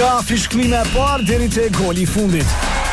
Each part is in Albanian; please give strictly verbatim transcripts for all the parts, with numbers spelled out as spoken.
Nga fishklime e parë deri te goli i fundit.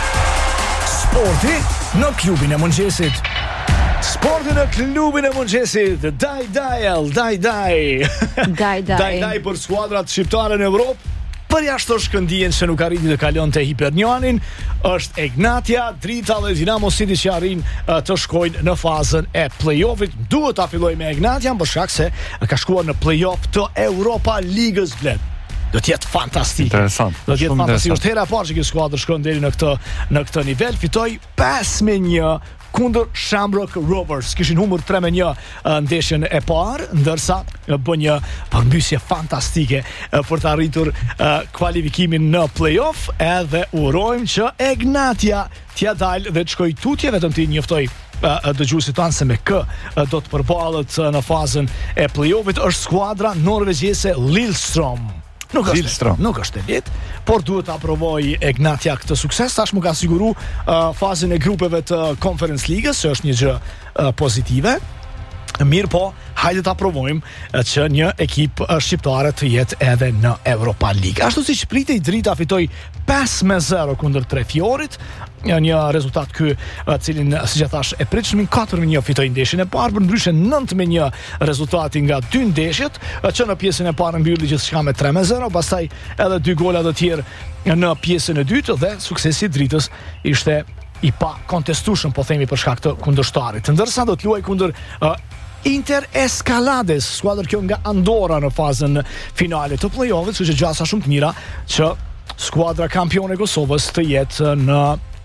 Sporti në klubin e mëngjesit. Sporti në klubin e mëngjesit. Daj dajel, daj daj. Daj daj. Daj daj për skuadrat shqiptare në Evropë. Për jashtë të shkëndijen që nuk arriti të kalon të Hipernianin, është Egnatia, Drita dhe Dinamo City që arrin të shkojnë në fazën e play-offit. Duhet ta filloj me Egnatia, për shkak se ka shkuar në play-off të Europa Ligës Bled. Do të jetë fantastike. Interesant. Do të jetë fantastike. Është hera e parë që kjo skuadër shkon deri në këtë në këtë nivel, fitoi pesë me një kundër Shamrock Rovers. Kishin humbur tre me një ndeshjen e parë, ndërsa bën një përmbysje fantastike për të arritur kualifikimin në play-off, edhe urojmë që Egnatia t'ja dalë dhe të shkoj tutje, vetëm ti njoftoj dëgjuesit tanë se me kë do të përballet në fazën e play-offit. Është skuadra norvegjese Lillestrøm. Nuk është, nuk është e lehtë, por duhet të aprovoj Egnatia këtë sukses. Tash më ka siguru uh, fazën e grupeve të Conference Ligës, që është një gjë uh, pozitive. Mirë po, hajde të aprovojmë që një ekip shqiptare të jetë edhe në Europa League. Ashtu si shpriti, Drita fitoi pesë me zero kundër Trefiorit, një rezultat ky cilin, si që thash, e pritshëm. Katër me një fitoi ndeshjen e parë, për ndryshe nëntë me një rezultati nga dy ndeshjet, që në pjesën e parë mbylli gjithçka me tre me zero, pastaj edhe dy gola të tjerë në pjesën e dytë, dhe suksesi i Dritës ishte i pa kontestueshëm, po themi, për shkak të kundërshtarit. Ndërsa do të luajë kundër uh, Inter Escalades, skuadër kjo nga Andorra në fazën finale të play-offit, që gjasa shumë të mira që skuadra kampione e Kosovës të jetë në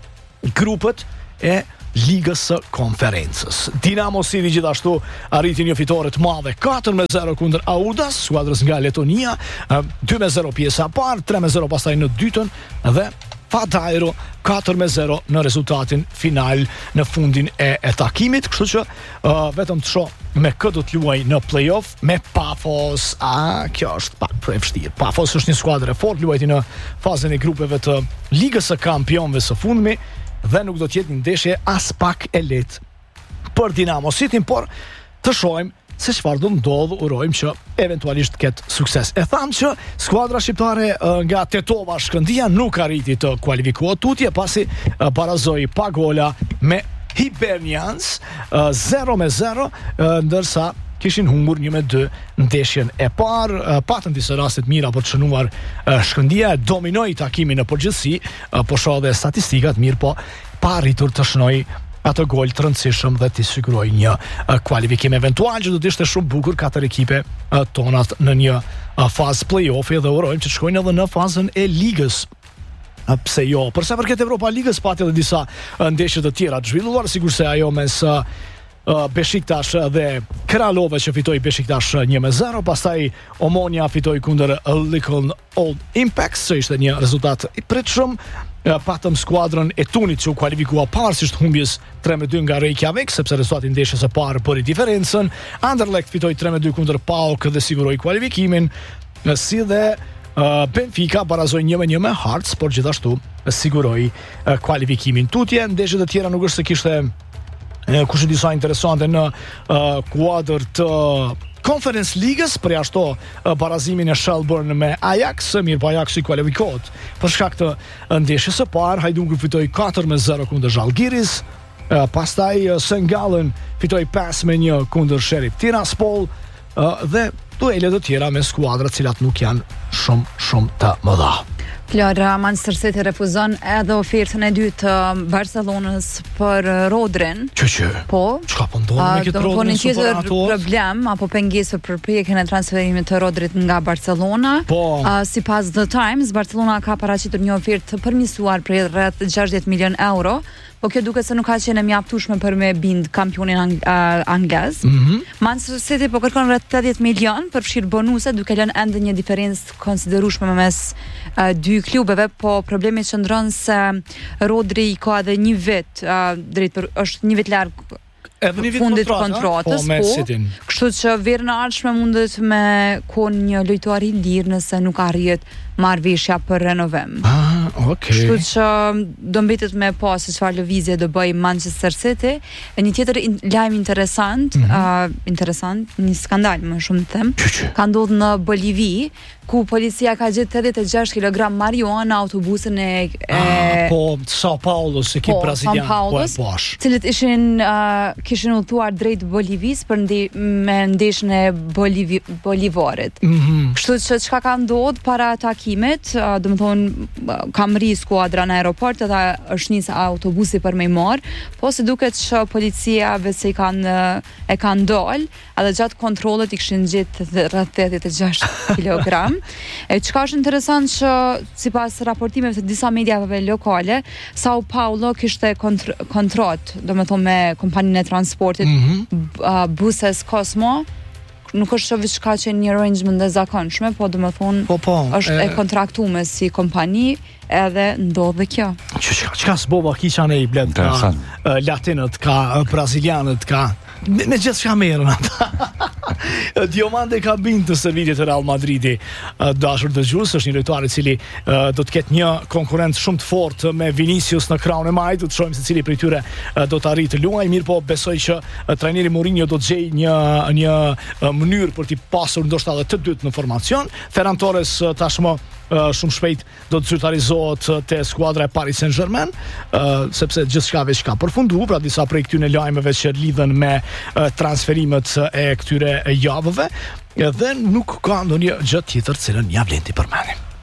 grupet e Ligës së Konferencës. Dinamo City gjithashtu arriti një fitore të madhe, katër me zero kundër Audas, skuadrës nga Letonia, dy me zero pjesa e parë, tre me zero pastaj në dytën, dhe Fadairo katër me zero në rezultatin final në fundin e, e takimit. Kështu që uh, vetëm të shoh me kë do të luaj në play-off me Pafos. A, kjo është pak për e vështirë. Pafos është një skuadër e fortë, luajti në fazën e grupeve të Ligës së Kampionëve së fundmi, dhe nuk do të jetë një ndeshje as pak e lehtë për Dinamo City, por të shohim se çfarë do ndodh. Urojmë që eventualisht ketë sukses. E thamë që skuadra shqiptare nga Tetova Shkëndia nuk arriti të kualifikohet tutje, pasi barazoi pa gola me Hibernians zero me zero, ndërsa kishin humbur një me dy ndeshjen e parë. Patën disa raste të mira për të shënuar Shkëndia, dominoi takimin në përgjithësi, po shoh edhe statistikat mirë, po pa arritur të shënoj atë gol të rëndësishëm dhe të siguroj një uh, kualifikim eventual, që do të ishte shumë bukur katër ekipe uh, tonat në një uh, fazë play-offi, dhe urojmë që të shkojnë edhe në fazën e ligës. Uh, pse jo? Për sa përket Europa Ligës, pati edhe disa uh, ndeshje të tjera të zhvilluar, sigurisht ajo mes uh, uh, Beşiktaş dhe Kralove, që fitoi Beşiktaş një me zero, pastaj Omonia fitoi kundër Lincoln Old Impacts, që ishte një rezultat i pritshëm. Patëm skuadrën e Tunit që u kualifikua pavarësisht humbjes tre me dy nga Reykjavik, sepse rezultati i ndeshjes së parë bëri diferencën. Anderlecht fitoi tre me dy kundër PAOK dhe siguroi kualifikimin, si dhe uh, Benfica barazoi një me një me Hearts, por gjithashtu siguroi uh, kualifikimin tutje. Ndeshjet e tjera nuk është se kishte uh, kushte disa interesante në uh, kuadër të Conference Ligës, për jashto barazimin e Shelbourne me Ajax, mirë po Ajax i kualifikohet për shkak të ndeshjes së parë. Hajduk fitoi katër me zero kundër Žalgiris, pastaj Saint Gallen fitoi pesë me një kundër Sheriff Tiraspol, dhe duelet të tjera me skuadra të cilat nuk janë shumë shumë të mëdha. Klara, Manchester City refuzon edhe ofertën e dytë të Barcelonës për Rodrin. Që që? Po. Çka po ndodh me këtë Rodrin? Po, një tjetër problem apo pengesë për përpjekjen e transferimit të Rodrit nga Barcelona. Po. Uh, sipas The Times, Barcelona ka paraqitur një ofertë të përmirësuar për rreth gjashtëdhjetë milion euro, po kjo duket se nuk ka qenë e mjaftueshme për me bind kampionin ang uh, anglez. Mm-hmm. Manchester City po kërkon rreth tetëdhjetë milion për fshir bonuse, duke lënë ende një diferencë konsiderueshme mes uh, dy klubeve, po problemi qëndron se Rodri ka edhe një vit uh, drejt për është një vit larg fundit kontratës, po, po, kështu që verën e ardhshme mundet me kon një lojtar i lirë nëse nuk arrihet marrëveshja për renovim. Ah, okay. Kështu që do mbetet me pa se çfarë lëvizje do bëj Manchester City. E një tjetër in, lajm interesant, mm -hmm. uh, interesant, një skandal më shumë të them, ka ndodhur në Bolivi, ku policia ka gjetë tetëdhjetë e gjashtë kilogram marijuana në autobusin e, e ah, po Sao Paulos, ekip po, brazilian, São Paulos, po, po, cilët ishin uh, kishin udhëtuar drejt Bolivis për ndi, me ndeshjen e Bolivi, Bolivarit. Mm -hmm. Kështu që çka ka ndodhur para takimit, uh, do të thonë kam rri skuadra në aeroport edhe është nis autobusi për me i marr, po se duket që policia vetë i kanë e kanë dal, edhe gjatë kontrollit i kishin gjetë rreth tetëdhjetë e gjashtë kilogram. E çka është interesant që sipas raportimeve të disa mediave lokale, Sao Paulo kishte kontr kontrat, domethënë me kompaninë e transportit mm -hmm. uh, Buses Cosmo. Nuk është diçka që një arrangement e zakonshme, po domethënë po, po, është e, e kontraktuar si kompani, edhe ndodhe kjo. Çka çka s'bova kisha ne i bled ka uh, latinët, ka uh, brazilianët, ka me, me gjithë çka merren ata. Diomande ka bind të servitit të Real Madridi, uh, dashur dëgjues, është një lojtar i cili uh, do të ketë një konkurrent shumë të fortë me Vinicius në krahun e majit, do të shohim se cili prej tyre uh, do të arrijë të luajë, mirë po besoj që uh, trajneri Mourinho do të gjejë një një uh, mënyrë për t'i pasur ndoshta edhe të dytë në formacion. Ferran Torres uh, tashmë Uh, shumë shpejt do të zyrtarizohet uh, te skuadra e Paris Saint-Germain, uh, sepse gjithçka veç ka përfunduar, pra disa prej këtyre lajmeve që lidhen me uh, transferimet e këtyre javëve, dhe nuk ka ndonjë gjë tjetër cilën ja vlen ti përmendim.